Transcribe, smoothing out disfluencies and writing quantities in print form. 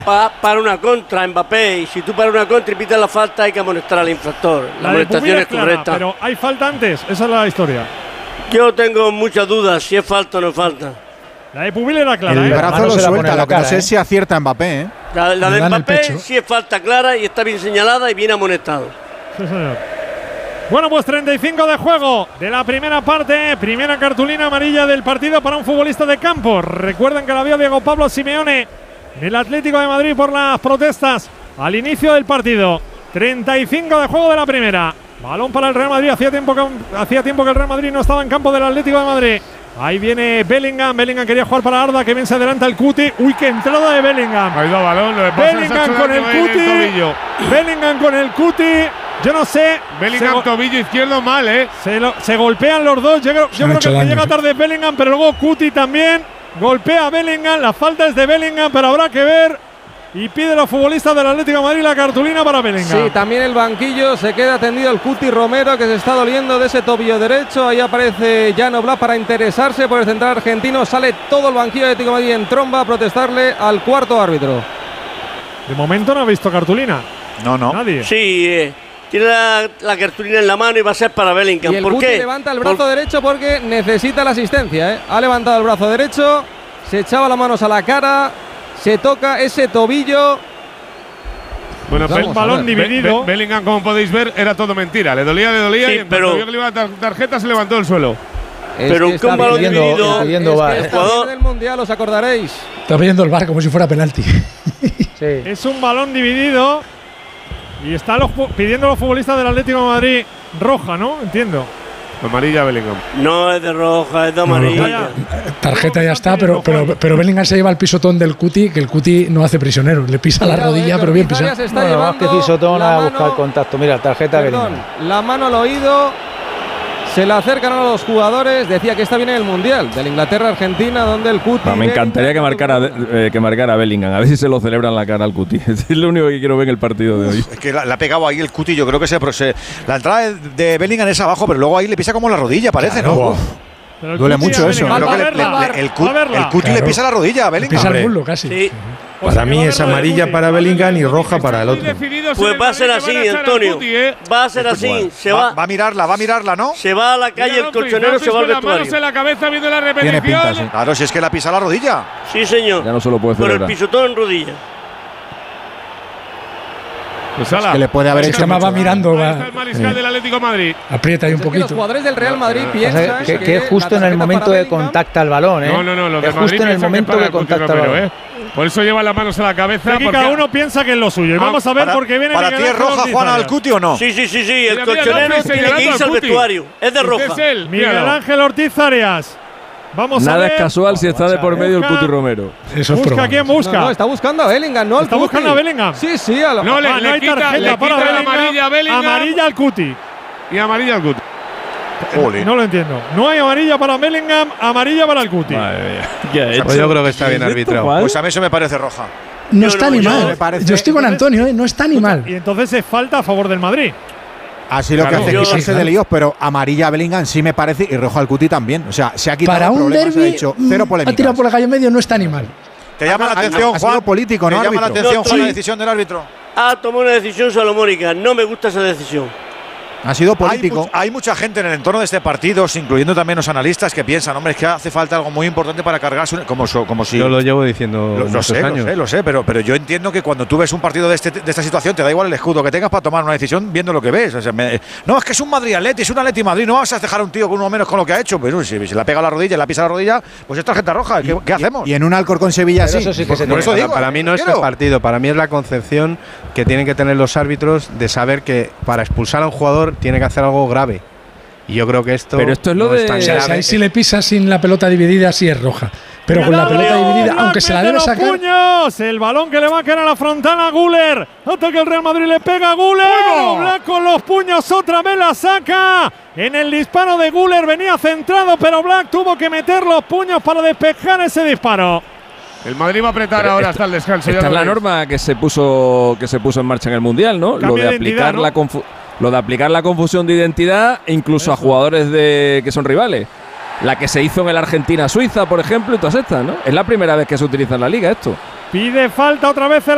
para una contra Mbappé, y si tú para una contra y pitas la falta hay que amonestar al infractor. La amonestación es correcta. Pero hay falta antes, esa es la historia. Yo tengo muchas dudas si es falta o no es falta. La de Pubil era clara. El brazo lo suelta, lo que no sé ¿eh? si acierta Mbappé. La de Mbappé sí es falta clara y está bien señalada y bien amonestado. Sí, señor. Bueno, pues 35 de juego de la primera parte. Primera cartulina amarilla del partido para un futbolista de campo. Recuerden que la vio Diego Pablo Simeone en el Atlético de Madrid por las protestas al inicio del partido. 35 de juego de la primera. Balón para el Real Madrid. Hacía tiempo que el Real Madrid no estaba en campo del Atlético de Madrid. Ahí viene Bellingham. Bellingham quería jugar para Arda, que bien se adelanta el Cuti. Uy, qué entrada de Bellingham. Ha ido a balón. Bellingham con el Cuti. Bellingham con el Cuti. Yo no sé. Bellingham tobillo izquierdo mal, ¿eh? Se golpean los dos. Yo creo que el que llega tarde es Bellingham, pero luego Cuti también. Golpea a Bellingham. La falta es de Bellingham, pero habrá que ver. Y pide a los futbolistas del Atlético de Madrid la cartulina para Bellingham. Sí, también el banquillo. Se queda tendido el Cuti Romero, que se está doliendo de ese tobillo derecho. Ahí aparece Jan Oblak para interesarse por el central argentino. Sale todo el banquillo de Atlético de Madrid en tromba a protestarle al cuarto árbitro. De momento no ha visto cartulina. No. Nadie. Sí, tiene la cartulina en la mano y va a ser para Bellingham. Y el ¿Por Cuti qué? levanta el brazo derecho porque necesita la asistencia, ¿eh? Ha levantado el brazo derecho, se echaba las manos a la cara, se toca ese tobillo. Bueno, un balón dividido. Bellingham, como podéis ver, era todo mentira. Le dolía Sí, y en cuanto vio que le iba a dar tarjeta se levantó del suelo. Pero un balón dividido. Es que del Mundial, os acordaréis. Está pidiendo el VAR como si fuera penalti. Sí. Es un balón dividido. Y están pidiendo los futbolistas del Atlético de Madrid roja, ¿no? Entiendo. Amarilla Bellingham. No es de roja, es de amarilla. Tarjeta ya está, pero Bellingham se lleva el pisotón del Cuti, que el Cuti no hace prisionero. Le pisa la rodilla, pero bien pisado. Bueno, más que pisotón a buscar contacto. Mira, tarjeta Bellingham. La mano al oído. Se la acercan a los jugadores. Decía que está bien en el Mundial de la Inglaterra-Argentina, donde el Cuti… Me encantaría que marcara Bellingham. A ver si se lo celebran la cara al Cuti. Es lo único que quiero ver en el partido de hoy. Es que le ha pegado ahí el Cuti. Yo creo que la entrada de Bellingham es abajo, pero luego ahí le pisa como la rodilla, parece, ¿no? Duele mucho eso. El Cuti le pisa la rodilla a Bellingham. Pisa el muslo casi. Sí. Para mí es amarilla para Bellingham y roja para el otro. Pues va a ser así, Antonio. Va a ser así. Va a mirarla, ¿no? Se va a la calle el colchonero, se va al vestuario. Manos en la cabeza viendo la Tiene pinta, repetición. sí. Claro, si es que la pisa la rodilla. Sí, señor. Ya no se lo puede Por celebrar. el pisotón en rodilla. Pues ala. Que le puede haber Es hecho que va mirando. Ahí está el mariscal del Atlético de Madrid. Aprieta ahí un Es que poquito. los jugadores del Real Madrid piensan Que es justo en el momento de contacta el balón, ¿eh? No, lo de es justo en el momento que contacta el balón. Por eso lleva las manos a la cabeza. Aquí cada uno piensa que es lo suyo. Y vamos a ver por qué viene. ¿Para ti es roja, Juan, al Cuti o no? Sí. El Mira, colchonero tiene que irse al vestuario. Es de roja. Miguel Ángel Ortiz Arias. Vamos a ver. Nada es casual si está de por medio el Cuti Romero. Eso es Busca a quién busca. No, está buscando a Bellingham, no al Está Cuti. buscando a Bellingham. Sí, a la… No, no hay tarjeta para la Bellingham. amarilla a Bellingham. Amarilla al Cuti. Y amarilla al Cuti. No lo entiendo. No hay amarilla para Bellingham, amarilla para el Cuti. Pues yo creo que está bien arbitrado. Pues a mí eso me parece roja. No está ni mal. Yo estoy con Antonio, no está ni mal. Y entonces es falta a favor del Madrid. Así lo que hace es quitarse de líos, pero amarilla a Bellingham sí me parece y roja al Cuti también. O sea, se ha quitado para el un problema, derbi, se ha dicho cero polémicas. ha tirado por la calle medio, no está ni mal. ¿Te llama la atención, ha Juan? sido político, ¿no, ¿Te llama la árbitro? atención, No, Juan, sí. la decisión del árbitro? Ha tomado una decisión salomónica. No me gusta esa decisión. Ha sido político. Hay mucha gente en el entorno de este partido, incluyendo también los analistas, que piensan, hombre, es que hace falta algo muy importante para cargarse, como si… Yo lo llevo diciendo muchos años. Lo sé, pero yo entiendo que cuando tú ves un partido de esta situación, te da igual el escudo que tengas para tomar una decisión viendo lo que ves. O sea, no, es que es un Madrid-Atleti, es un Atleti-Madrid, no vas a dejar a un tío con uno menos con lo que ha hecho. Pero si le pega la rodilla, le pisa la rodilla, pues es tarjeta roja. ¿Qué hacemos? Y en un Alcorcón Sevilla sí. Eso sí que se Por eso digo, para mí no es el partido, para mí es la concepción que tienen que tener los árbitros de saber que para expulsar a un jugador tiene que hacer algo grave. Y yo creo que esto… Pero esto es lo no de… tan O sea, grave. ahí si le pisa sin la pelota dividida, sí es roja. Pero con la pelota dividida, aunque se la debe los sacar… puños, el balón que le va a caer a la frontana a Güler. Hasta que el Real Madrid le pega a Güler. Oblak con los puños otra vez la saca. En el disparo de Güler venía centrado, pero Oblak tuvo que meter los puños para despejar ese disparo. El Madrid va a apretar ahora hasta el descanso. Esta es la norma que se puso en marcha en el Mundial, ¿no? Lo de aplicar la confusión de identidad incluso a jugadores que son rivales. La que se hizo en el Argentina-Suiza, por ejemplo, y todas estas, ¿no? Es la primera vez que se utiliza en la liga esto. Pide falta otra vez el